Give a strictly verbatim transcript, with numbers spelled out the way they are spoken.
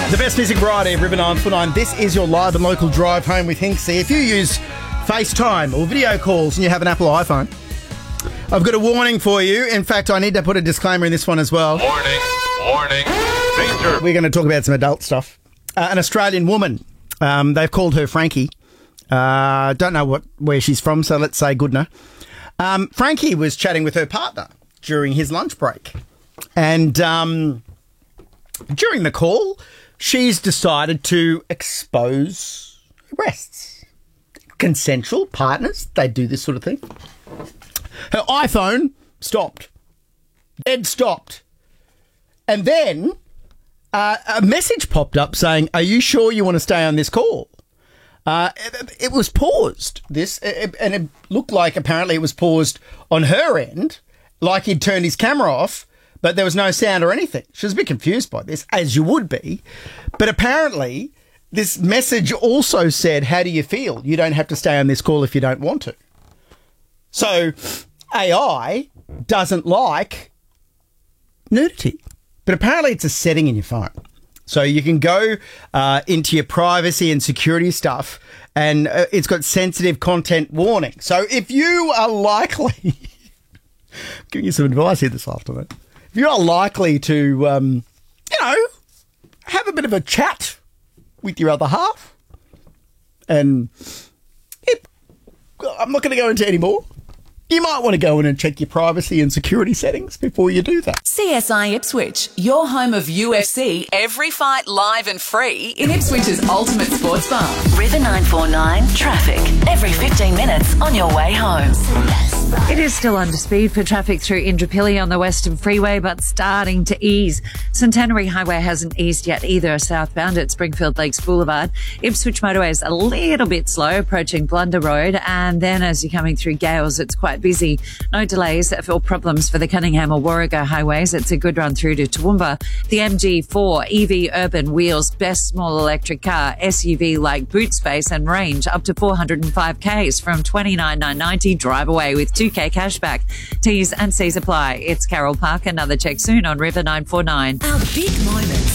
The best music variety of River nine four nine. This is your live and local drive home with Hinksy. If you use FaceTime or video calls and you have an Apple iPhone, I've got a warning for you. In fact, I need to put a disclaimer in this one as well. Warning, warning, danger. We're going to talk about some adult stuff. Uh, an Australian woman, um, they've called her Frankie. Uh, don't know what where she's from, so let's say Goodna. Um, Frankie was chatting with her partner during his lunch break. And um, during the call, she's decided to expose breasts. Consensual partners, they do this sort of thing. Her iPhone stopped. Dead stopped. And then uh, a message popped up saying, "Are you sure you want to stay on this call?" Uh, it, it was paused, this, it, and it looked like apparently it was paused on her end, like he'd turned his camera off, but there was no sound or anything. She was a bit confused by this, as you would be. But apparently this message also said, "How do you feel? You don't have to stay on this call if you don't want to." So A I doesn't like nudity, but apparently it's a setting in your phone. So you can go uh, into your privacy and security stuff, and uh, it's got sensitive content warning. So if you are likely, I'm giving you some advice here this afternoon, if you are likely to, um, you know, have a bit of a chat with your other half, and it, I'm not going to go into any more. You might want to go in and check your privacy and security settings before you do that. C S I Ipswich, your home of U F C, every fight live and free in Ipswich's ultimate sports bar. River nine four nine traffic, every fifteen minutes on your way home. It is still under speed for traffic through Indooroopilly on the Western Freeway, but starting to ease. Centenary Highway hasn't eased yet either, southbound at Springfield Lakes Boulevard. Ipswich Motorway is a little bit slow approaching Blunder Road, and then as you're coming through Gales, it's quite busy. No delays or problems for the Cunningham or Warrego highways. It's a good run through to Toowoomba. The M G four E V Urban Wheels best small electric car S U V like boot space and range up to four hundred five kays from twenty-nine thousand nine hundred ninety. Drive away with two K cashback. T's and C's apply. It's Carol Park. Another check soon on River nine four nine. Our big moment